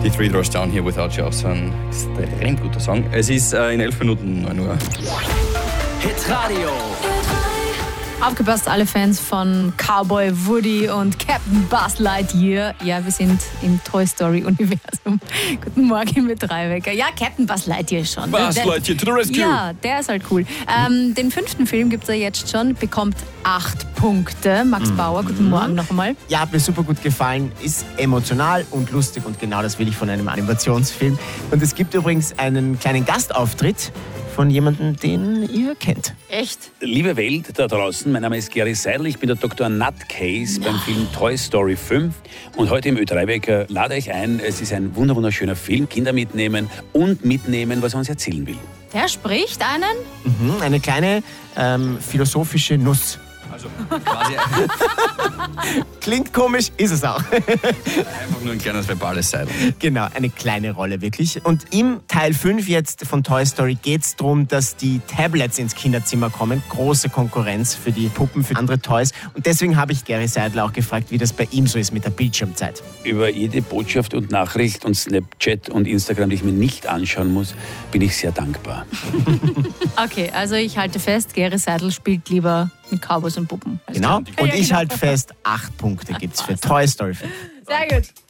Die Three Doors Down hier, Without You, auch so ein extrem guter Song. Es ist in 11 Minuten 9 Uhr. Hitradio. Aufgepasst, alle Fans von Cowboy Woody und Captain Buzz Lightyear. Ja, wir sind im Toy Story Universum. Guten Morgen mit Drei-Wecker. Ja, Captain Buzz Lightyear schon. Buzz Lightyear to the rescue. Ja, der ist halt cool. Den 5. Film gibt es ja jetzt schon, bekommt 8 Punkte. Max Bauer, guten Morgen noch einmal. Ja, hat mir super gut gefallen, ist emotional und lustig und genau das will ich von einem Animationsfilm. Und es gibt übrigens einen kleinen Gastauftritt von jemandem, den ihr kennt. Echt? Liebe Welt da draußen, mein Name ist Gary Seidel, ich bin der Dr. Nutcase beim Film Toy Story 5 und heute im Ö3-Wecker lade ich ein, es ist ein wunderschöner Film, Kinder mitnehmen und mitnehmen, was er uns erzählen will. Der spricht einen? Eine kleine philosophische Nuss. Also quasi Klingt komisch, ist es auch. einfach nur ein kleines verbales Seil. Genau, eine kleine Rolle wirklich. Und im Teil 5 jetzt von Toy Story geht es darum, dass die Tablets ins Kinderzimmer kommen. Große Konkurrenz für die Puppen, für andere Toys. Und deswegen habe ich Gary Seidel auch gefragt, wie das bei ihm so ist mit der Bildschirmzeit. Über jede Botschaft und Nachricht und Snapchat und Instagram, die ich mir nicht anschauen muss, bin ich sehr dankbar. Okay, also ich halte fest, Gary Seidel spielt lieber mit Cowboys und Puppen. Genau. Und Ja, ich genau. halte fest, 8 Punkte gibt es für Toy Story 5. Sehr gut.